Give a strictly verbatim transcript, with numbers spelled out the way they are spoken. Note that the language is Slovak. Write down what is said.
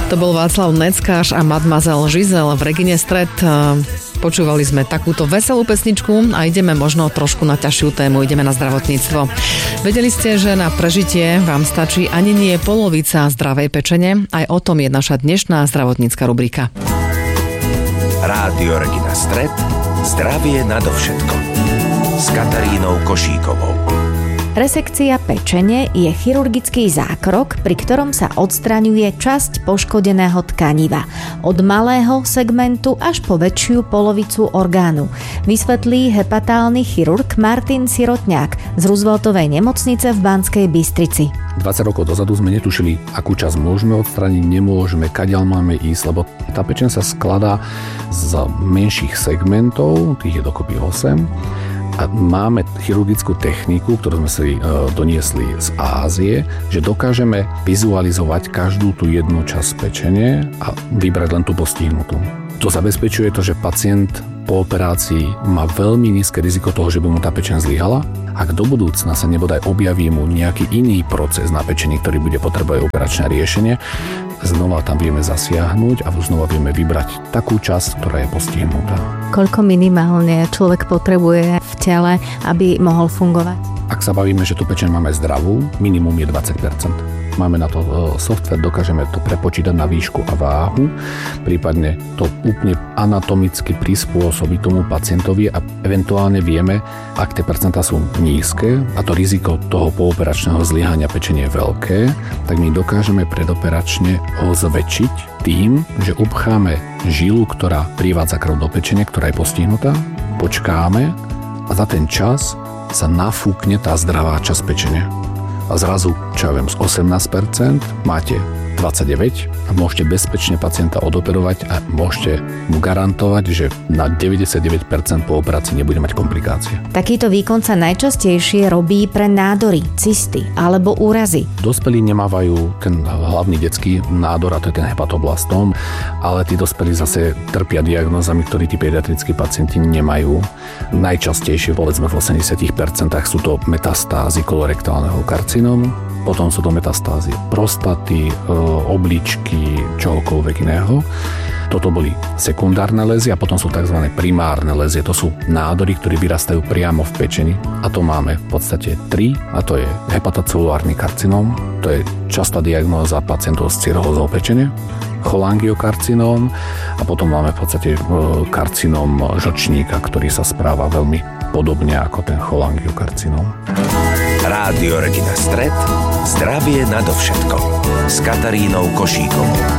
To bol Václav Neckáš a Mademoiselle Giselle v Regine Stret. Počúvali sme takúto veselú pesničku a ideme možno trošku na ťažšiu tému, ideme na zdravotníctvo. Vedeli ste, že na prežitie vám stačí ani nie polovica zdravej pečene? Aj o tom je naša dnešná zdravotnícka rubrika. Rádio Regina Stret. Zdravie nadovšetko. S Katarínou Košíkovou. Resekcia pečene je chirurgický zákrok, pri ktorom sa odstraňuje časť poškodeného tkaniva. Od malého segmentu až po väčšiu polovicu orgánu. Vysvetlí hepatálny chirurg Martin Sirotňák z Rooseveltovej nemocnice v Banskej Bystrici. dvadsať rokov dozadu sme netušili, akú časť môžeme odstrániť, nemôžeme, kadiaľ máme ísť, lebo tá pečeň sa skladá z menších segmentov, tých je dokopy osem. A máme chirurgickú techniku, ktorú sme si e, doniesli z Ázie, že dokážeme vizualizovať každú tú jednu časť pečene a vybrať len tú postihnutú. To zabezpečuje to, že pacient po operácii má veľmi nízke riziko toho, že by mu tá pečeň zlyhala. Ak do budúcna sa nebodaj objaví mu nejaký iný proces na pečení, ktorý bude potrebovať operačné riešenie, znova tam vieme zasiahnuť a znova vieme vybrať takú časť, ktorá je postihnutá. Koľko minimálne človek potrebuje v tele, aby mohol fungovať? Ak sa bavíme, že tú pečeň máme zdravú, minimum je dvadsať percent. Máme na to software, dokážeme to prepočítať na výšku a váhu, prípadne to úplne anatomicky prispôsobiť tomu pacientovi a eventuálne vieme, ak tie percentá sú nízke a to riziko toho pooperačného zlyhania pečene je veľké, tak my dokážeme predoperačne ho zväčšiť tým, že upcháme žilu, ktorá privádza krv do pečene, ktorá je postihnutá, počkáme a za ten čas sa nafúkne tá zdravá časť pečene. A zrazu, čo ja viem, z osemnásť percent máte dvadsaťdeväť a môžete bezpečne pacienta odoperovať a môžete mu garantovať, že na deväťdesiatdeväť percent po operácii nebude mať komplikácie. Takýto výkon sa najčastejšie robí pre nádory, cysty alebo úrazy. Dospelí nemávajú ten hlavný detský nádor, a to je ten hepatoblastóm, ale tí dospelí zase trpia diagnózami, ktorí tí pediatrickí pacienti nemajú. Najčastejšie, povedzme v osemdesiat percent sú to metastázy kolorektálneho karcinómu, potom sú to metastázy prostaty, obličky, čohokoľvek iného. Toto boli sekundárne lézie a potom sú tzv. Primárne lézie. To sú nádory, ktoré vyrastajú priamo v pečeni. A to máme v podstate tri, a to je hepatocelulárny karcinóm, to je častá diagnóza pacientov s cirhózou pečene, cholangiokarcinóm a potom máme v podstate karcinóm žlčníka, ktorý sa správa veľmi podobne ako ten cholangiokarcinóm. Rádio Regina Stret. Zdravie nadovšetko. S Katarínou Košíkovou.